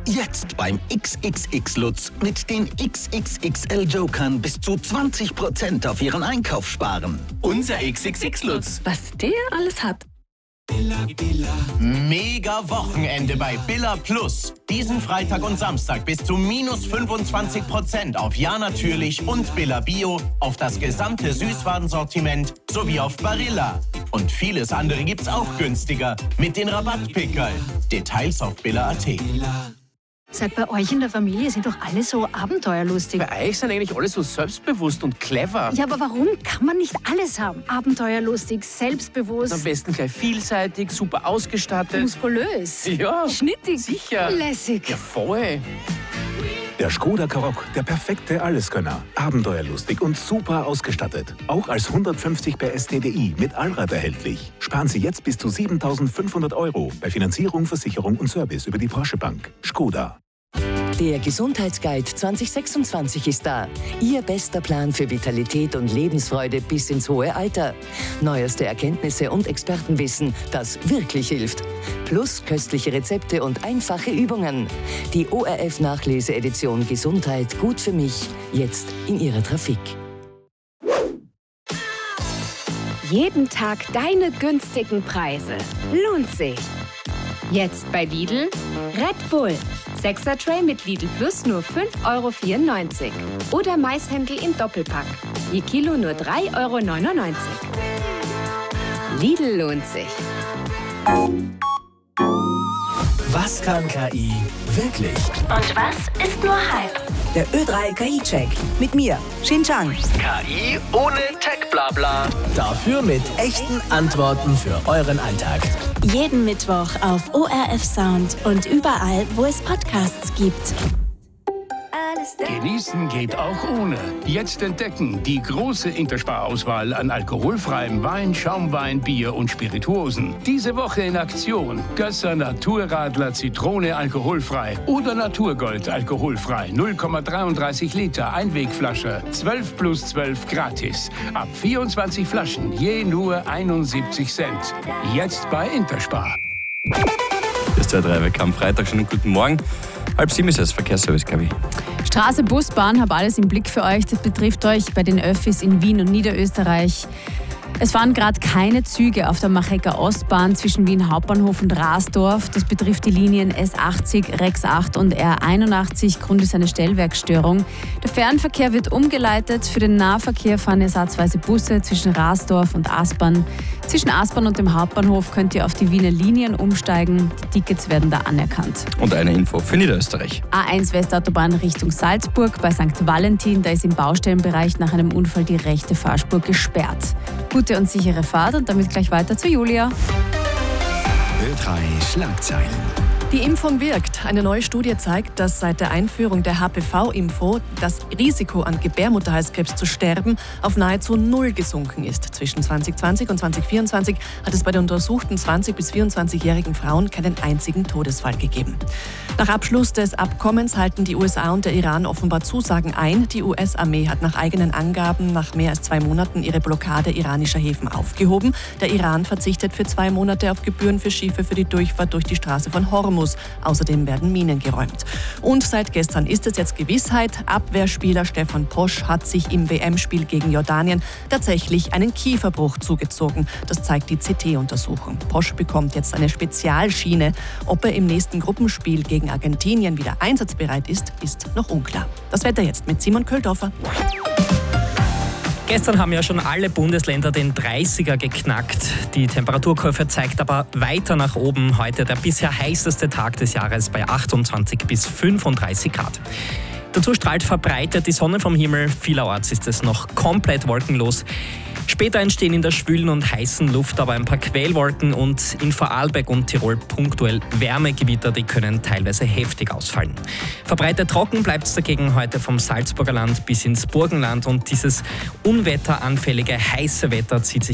Jetzt beim XXX Lutz mit den XXXL Jokern bis zu 20% auf Ihren Einkauf sparen. Unser XXX Lutz. Was der alles hat. Mega Wochenende bei Billa Plus. Diesen Freitag und Samstag bis zu minus 25% auf Ja natürlich und Billa Bio, auf das gesamte Süßwarensortiment sowie auf Barilla. Und vieles andere gibt's auch günstiger mit den Rabattpickerl. Details auf billa.at. Sag, bei euch in der Familie sind doch alle so abenteuerlustig. Bei euch sind eigentlich alle so selbstbewusst und clever. Ja, aber warum kann man nicht alles haben? Abenteuerlustig, selbstbewusst. Am besten gleich vielseitig, super ausgestattet. Muskulös. Ja. Schnittig. Sicher. Lässig. Ja, voll. Der Škoda Karoq, der perfekte Alleskönner. Abenteuerlustig und super ausgestattet. Auch als 150 PS TDI mit Allrad erhältlich. Sparen Sie jetzt bis zu 7.500 € bei Finanzierung, Versicherung und Service über die Porsche Bank. Škoda. Der Gesundheitsguide 2026 ist da. Ihr bester Plan für Vitalität und Lebensfreude bis ins hohe Alter. Neueste Erkenntnisse und Expertenwissen, das wirklich hilft. Plus köstliche Rezepte und einfache Übungen. Die ORF-Nachlese-Edition Gesundheit gut für mich, jetzt in Ihrer Trafik. Jeden Tag deine günstigen Preise. Lohnt sich. Jetzt bei Lidl Red Bull. 6er Tray mit Lidl Plus nur 5,94 €. Oder Maishändel im Doppelpack. Je Kilo nur 3,99 €. Lidl lohnt sich. Was kann KI wirklich? Und was ist nur Hype? Der Ö3 KI-Check. Mit mir, Xinjiang. KI ohne Tech-Blabla. Dafür mit echten Antworten für euren Alltag. Jeden Mittwoch auf ORF Sound und überall, wo es Podcasts gibt. Genießen geht auch ohne. Jetzt entdecken die große Interspar-Auswahl an alkoholfreiem Wein, Schaumwein, Bier und Spirituosen. Diese Woche in Aktion: Gösser Naturradler Zitrone alkoholfrei oder Naturgold alkoholfrei. 0,33 Liter Einwegflasche. 12 plus 12 gratis. Ab 24 Flaschen, je nur 71 Cent. Jetzt bei Interspar. Das ist der 3 Weg am Freitag. Schönen guten Morgen. 6:30 ist es, Verkehrsservice, glaube ich. Straße, Bus, Bahn, habe alles im Blick für euch. Das betrifft euch bei den Öffis in Wien und Niederösterreich. Es fahren gerade keine Züge auf der Machecker Ostbahn zwischen Wien Hauptbahnhof und Rasdorf. Das betrifft die Linien S80, Rex 8 und R81. Grund ist eine Stellwerksstörung. Der Fernverkehr wird umgeleitet. Für den Nahverkehr fahren ersatzweise Busse zwischen Rasdorf und Aspern. Zwischen Aspern und dem Hauptbahnhof könnt ihr auf die Wiener Linien umsteigen. Die Tickets werden da anerkannt. Und eine Info für Niederösterreich. A1 Westautobahn Richtung Salzburg bei St. Valentin. Da ist im Baustellenbereich nach einem Unfall die rechte Fahrspur gesperrt. Gute und sichere Fahrt und damit gleich weiter zu Julia. Ö3 Schlagzeilen. Die Impfung wirkt. Eine neue Studie zeigt, dass seit der Einführung der HPV-Info das Risiko an Gebärmutterhalskrebs zu sterben auf nahezu 0 gesunken ist. Zwischen 2020 und 2024 hat es bei den untersuchten 20- bis 24-jährigen Frauen keinen einzigen Todesfall gegeben. Nach Abschluss des Abkommens halten die USA und der Iran offenbar Zusagen ein. Die US-Armee hat nach eigenen Angaben nach mehr als 2 Monaten ihre Blockade iranischer Häfen aufgehoben. Der Iran verzichtet für 2 Monate auf Gebühren für Schiffe für die Durchfahrt durch die Straße von Hormuz. Außerdem werden Minen geräumt. Und seit gestern ist es jetzt Gewissheit. Abwehrspieler Stefan Posch hat sich im WM-Spiel gegen Jordanien tatsächlich einen Kieferbruch zugezogen. Das zeigt die CT-Untersuchung. Posch bekommt jetzt eine Spezialschiene. Ob er im nächsten Gruppenspiel gegen Argentinien wieder einsatzbereit ist, ist noch unklar. Das Wetter jetzt mit Simon Köldorfer. Gestern haben ja schon alle Bundesländer den 30er geknackt. Die Temperaturkurve zeigt aber weiter nach oben. Heute der bisher heißeste Tag des Jahres bei 28 bis 35 Grad. Dazu strahlt verbreitet die Sonne vom Himmel. Vielerorts ist es noch komplett wolkenlos. Später entstehen in der schwülen und heißen Luft aber ein paar Quellwolken und in Vorarlberg und Tirol punktuell Wärmegewitter, die können teilweise heftig ausfallen. Verbreitet trocken bleibt es dagegen heute vom Salzburger Land bis ins Burgenland und dieses unwetteranfällige heiße Wetter zieht sich